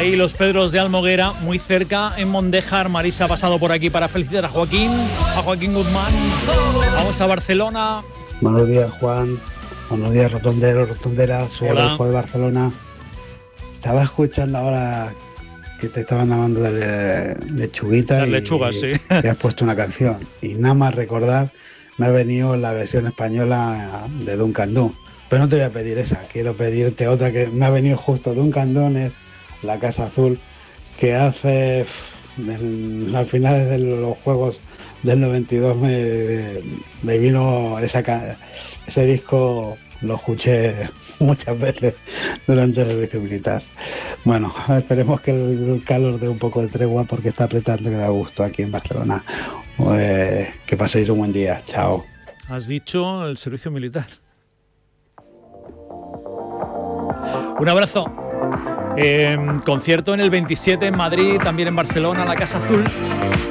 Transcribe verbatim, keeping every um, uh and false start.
Ahí los Pedros de Almoguera, muy cerca, en Mondéjar. Marisa ha pasado por aquí para felicitar a Joaquín, a Joaquín Guzmán. Vamos a Barcelona. Buenos días, Juan. Buenos días, Rotondero, Rotondera. Soy Adolfo de Barcelona. Estaba escuchando ahora que te estaban hablando de lechuguita. Las lechugas, sí. Te has puesto una canción. Y nada más recordar, me ha venido la versión española de Duncan Du. Pero no te voy a pedir esa, quiero pedirte otra que me ha venido justo. Duncan Du es La Casa Azul, que hace, del, al final de los Juegos del noventa y dos me, me vino esa, ese disco, lo escuché muchas veces durante el servicio militar. Bueno, esperemos que el calor dé un poco de tregua porque está apretando, que da gusto aquí en Barcelona. Eh, que paséis un buen día, chao. Has dicho el servicio militar. Un abrazo. Eh, concierto en el veintisiete en Madrid, también en Barcelona, La Casa Azul.